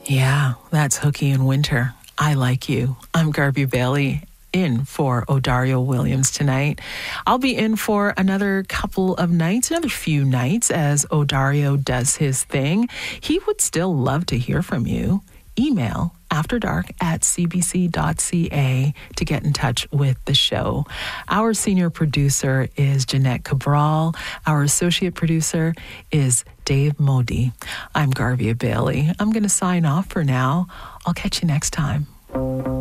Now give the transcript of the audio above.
Yeah, that's Hooky in Winter. I Like You. I'm Garvey Bailey, in for O'Dario Williams tonight. I'll be in for another few nights as O'Dario does his thing. He would still love to hear from you. Email afterdark@cbc.ca to get in touch with the show. Our senior producer is Jeanette Cabral. Our associate producer is Dave Modi. I'm Garvey Bailey. I'm going to sign off for now. I'll catch you next time.